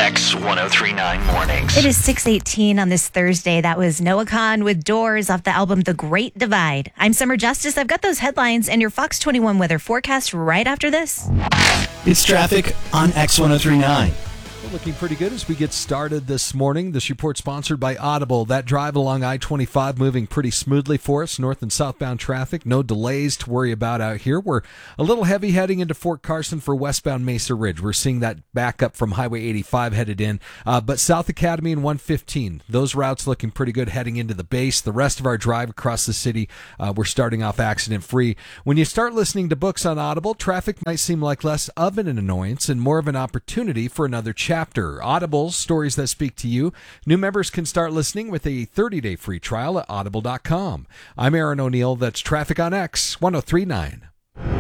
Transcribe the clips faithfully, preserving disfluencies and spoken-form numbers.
X ten thirty-nine Mornings. It is six eighteen on this Thursday. That was Noah Kahan with Doors off the album The Great Divide. I'm Summer Justice. I've got those headlines and your Fox twenty-one weather forecast right after this. It's traffic on X ten thirty-nine. Looking pretty good as we get started this morning. This report sponsored by Audible. That drive along I twenty-five moving pretty smoothly for us. North and southbound traffic. No delays to worry about out here. We're a little heavy heading into Fort Carson for westbound Mesa Ridge. We're seeing that back up from Highway eighty-five headed in. Uh, but South Academy and one fifteen, those routes looking pretty good heading into the base. The rest of our drive across the city, uh, we're starting off accident free. When you start listening to books on Audible, traffic might seem like less of an annoyance and more of an opportunity for another chapter. Audible's stories that speak to you. New members can start listening with a thirty-day free trial at audible dot com. I'm Aaron O'Neill. That's Traffic on X ten thirty-nine.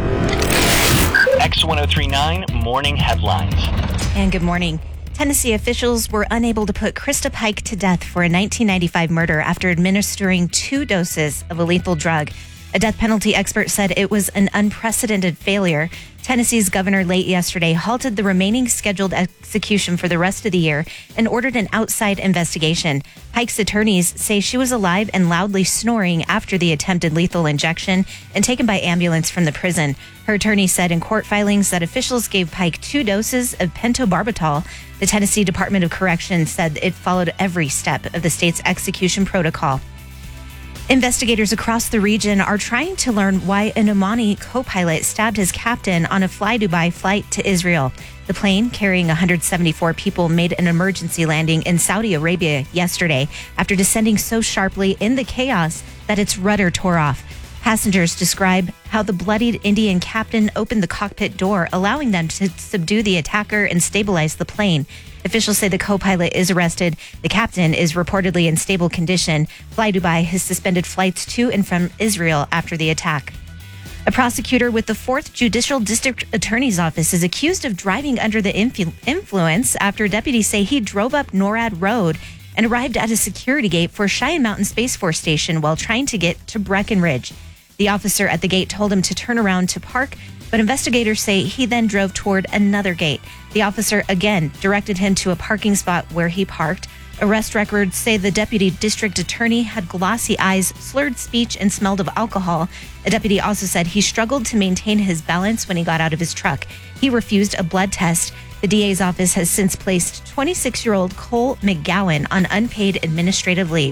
X ten thirty-nine Morning Headlines. And good morning. Tennessee officials were unable to put Krista Pike to death for a nineteen ninety-five murder after administering two doses of a lethal drug. A death penalty expert said it was an unprecedented failure. Tennessee's governor late yesterday halted the remaining scheduled execution for the rest of the year and ordered an outside investigation. Pike's attorneys say she was alive and loudly snoring after the attempted lethal injection and taken by ambulance from the prison. Her attorney said in court filings that officials gave Pike two doses of pentobarbital. The Tennessee Department of Corrections said it followed every step of the state's execution protocol. Investigators across the region are trying to learn why an Omani co-pilot stabbed his captain on a Fly Dubai flight to Israel. The plane, carrying one hundred seventy-four people, made an emergency landing in Saudi Arabia yesterday after descending so sharply in the chaos that its rudder tore off. Passengers describe how the bloodied Indian captain opened the cockpit door, allowing them to subdue the attacker and stabilize the plane. Officials say the co-pilot is arrested. The captain is reportedly in stable condition. Fly Dubai has suspended flights to and from Israel after the attack. A prosecutor with the fourth Judicial District Attorney's Office is accused of driving under the influ- influence after deputies say he drove up NORAD Road and arrived at a security gate for Cheyenne Mountain Space Force Station while trying to get to Breckenridge. The officer at the gate told him to turn around to park, but investigators say he then drove toward another gate. The officer again directed him to a parking spot where he parked. Arrest records say the deputy district attorney had glossy eyes, slurred speech, and smelled of alcohol. A deputy also said he struggled to maintain his balance when he got out of his truck. He refused a blood test. The D A's office has since placed twenty-six-year-old Cole McGowan on unpaid administrative leave.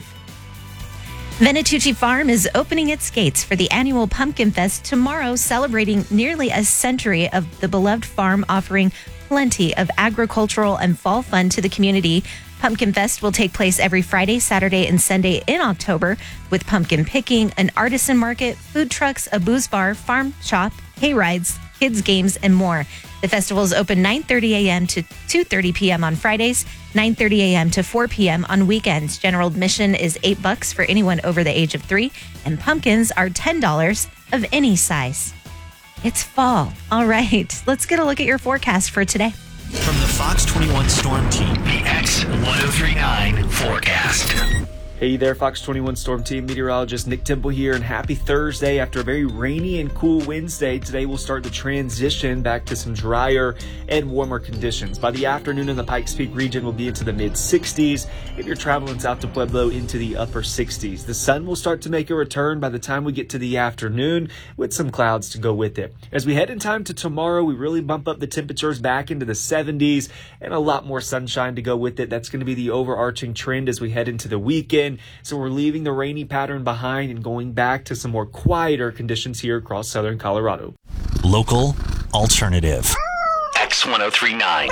Venatucci Farm is opening its gates for the annual Pumpkin Fest tomorrow, celebrating nearly a century of the beloved farm, offering plenty of agricultural and fall fun to the community. Pumpkin Fest will take place every Friday, Saturday, and Sunday in October with pumpkin picking, an artisan market, food trucks, a booze bar, farm shop, hay rides, kids games, and more. The festival is open nine thirty a.m. to two thirty p.m. on Fridays, nine thirty a.m. to four p.m. on weekends. General admission is eight bucks for anyone over the age of three, and pumpkins are ten dollars of any size. It's fall. All right, let's get a look at your forecast for today. From the Fox twenty-one Storm Team, the X ten thirty-nine forecast. Hey there, Fox twenty-one Storm Team meteorologist Nick Temple here, and happy Thursday. After a very rainy and cool Wednesday, today we'll start the transition back to some drier and warmer conditions. By the afternoon in the Pikes Peak region, we'll be into the mid sixties. If you're traveling south to Pueblo, into the upper sixties. The sun will start to make a return by the time we get to the afternoon, with some clouds to go with it. As we head in time to tomorrow, we really bump up the temperatures back into the seventies and a lot more sunshine to go with it. That's going to be the overarching trend as we head into the weekend. So we're leaving the rainy pattern behind and going back to some more quieter conditions here across southern Colorado. Local alternative. X ten thirty-nine.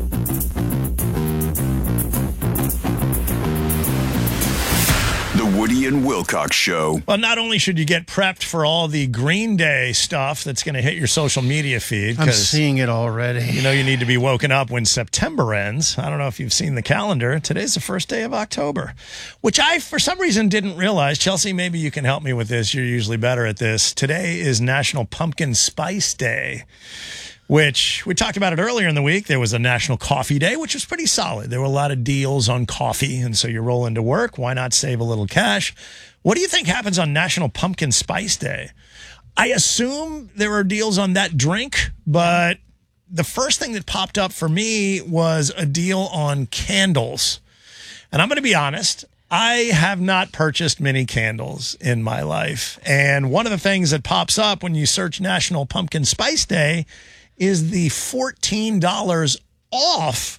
The Woody and Wilcox Show. Well, not only should you get prepped for all the Green Day stuff that's going to hit your social media feed. I'm seeing it already. You know you need to be woken up when September ends. I don't know if you've seen the calendar. Today's the first day of October, which I, for some reason, didn't realize. Chelsea, maybe you can help me with this. You're usually better at this. Today is National Pumpkin Spice Day, which we talked about it earlier in the week. There was a National Coffee Day, which was pretty solid. There were a lot of deals on coffee, and so you roll into work. Why not save a little cash? What do you think happens on National Pumpkin Spice Day? I assume there are deals on that drink, but the first thing that popped up for me was a deal on candles. And I'm going to be honest, I have not purchased many candles in my life. And one of the things that pops up when you search National Pumpkin Spice Day is the fourteen dollars off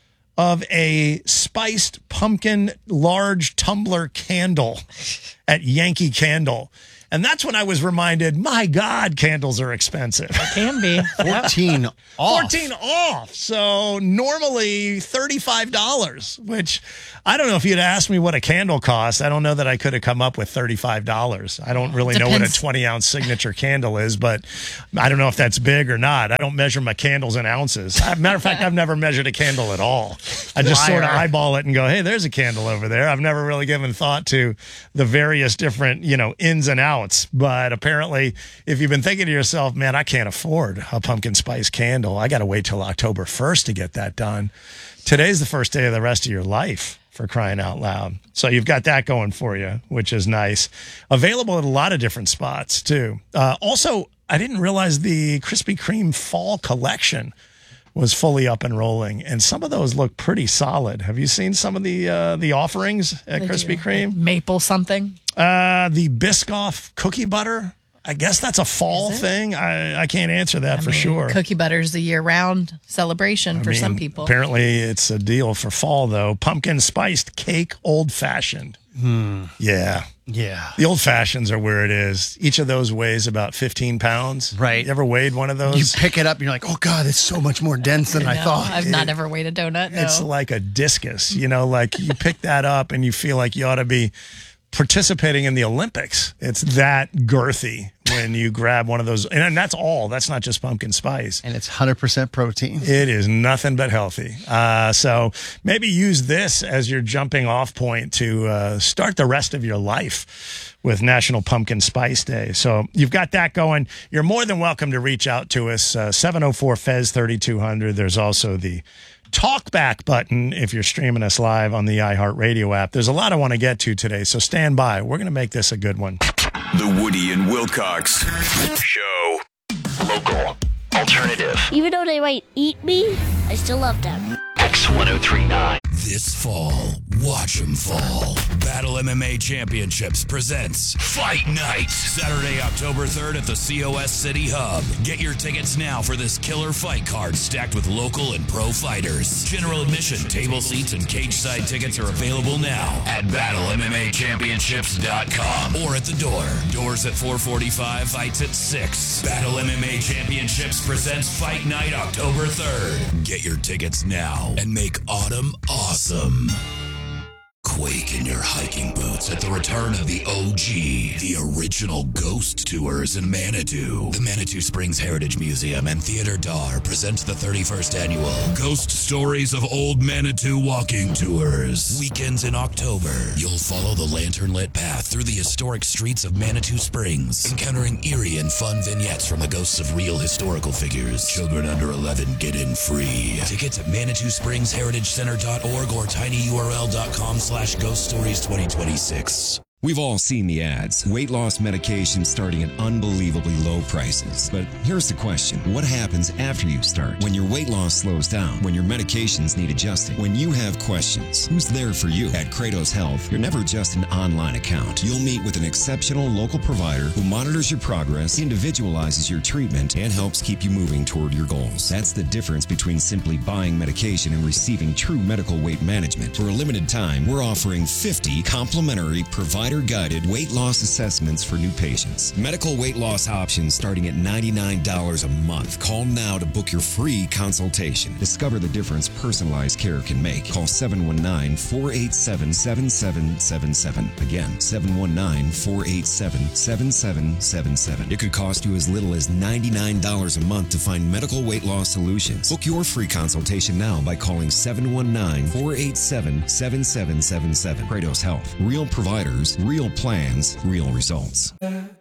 of a spiced pumpkin large tumbler candle at Yankee Candle. And that's when I was reminded, my God, candles are expensive. It can be. fourteen off. fourteen off. So normally thirty-five dollars, which I don't know if you'd asked me what a candle costs. I don't know that I could have come up with thirty-five dollars. I don't really Depends. know what a twenty ounce signature candle is, but I don't know if that's big or not. I don't measure my candles in ounces. As a matter of fact, I've never measured a candle at all. I just Liar. sort of eyeball it and go, hey, there's a candle over there. I've never really given thought to the various different, you know, ins and outs. But apparently, if you've been thinking to yourself, man, I can't afford a pumpkin spice candle. I got to wait till October first to get that done. Today's the first day of the rest of your life, for crying out loud. So you've got that going for you, which is nice. Available at a lot of different spots, too. Uh, also, I didn't realize the Krispy Kreme fall collection was fully up and rolling, and some of those look pretty solid. Have you seen some of the uh, the offerings at They Krispy do. Kreme? Maple something. Uh, the Biscoff cookie butter. I guess that's a fall thing. I, I can't answer that I for mean, sure. Cookie butter's the year-round celebration I for mean, some people. Apparently, it's a deal for fall, though. Pumpkin spiced cake, old fashioned. Hmm. Yeah. Yeah. The old fashions are where it is. Each of those weighs about fifteen pounds. Right. You ever weighed one of those? You pick it up and you're like, oh, God, it's so much more dense than I, No, thought. I've not ever weighed a donut. No. It's like a discus. You know, like you pick that up and you feel like you ought to be participating in the Olympics. It's that girthy when you grab one of those. And that's all. That's not just pumpkin spice. And it's one hundred percent protein. It is nothing but healthy. Uh, so maybe use this as your jumping off point to uh, start the rest of your life with National Pumpkin Spice Day. So you've got that going. You're more than welcome to reach out to us, uh, seven oh four F E Z thirty-two hundred. There's also the talkback button if you're streaming us live on the iHeartRadio app. There's a lot I want to get to today, so stand by. We're going to make this a good one. The Woody and Wilcox Show. Local. Alternative. Even though they might eat me, I still love them. X ten thirty-nine. This fall, watch 'em fall. Battle M M A Championships presents Fight Night. Saturday, October third at the C O S City Hub. Get your tickets now for this killer fight card stacked with local and pro fighters. General admission, table seats, and cage side tickets are available now at battle m m a championships dot com or at the door. Doors at four forty-five, fights at six. Battle M M A Championships presents Fight Night October third. Get your tickets now and make autumn awesome. Quake in your hiking boots at the return of the O G, the original ghost tours in Manitou. The Manitou Springs Heritage Museum and Theater Dar present the thirty-first annual Ghost Stories of Old Manitou Walking Tours. Weekends in October, you'll follow the lantern-lit path through the historic streets of Manitou Springs, encountering eerie and fun vignettes from the ghosts of real historical figures. Children under eleven get in free. Tickets at manitou springs heritage center dot org or tinyurl dot com slash Ghost Stories twenty twenty-six. We've all seen the ads. Weight loss medication starting at unbelievably low prices. But here's the question. What happens after you start? When your weight loss slows down? When your medications need adjusting? When you have questions? Who's there for you? At Kratos Health, you're never just an online account. You'll meet with an exceptional local provider who monitors your progress, individualizes your treatment, and helps keep you moving toward your goals. That's the difference between simply buying medication and receiving true medical weight management. For a limited time, we're offering fifty complimentary provider guided weight loss assessments for new patients. Medical weight loss options starting at ninety-nine dollars a month. Call now to book your free consultation. Discover the difference personalized care can make. Call seven one nine, four eight seven, seven seven seven seven. Again, seven one nine, four eight seven, seven seven seven seven. It could cost you as little as ninety-nine dollars a month to find medical weight loss solutions. Book your free consultation now by calling seven one nine, four eight seven, seven seven seven seven. Kratos Health. Real providers, real plans, real results.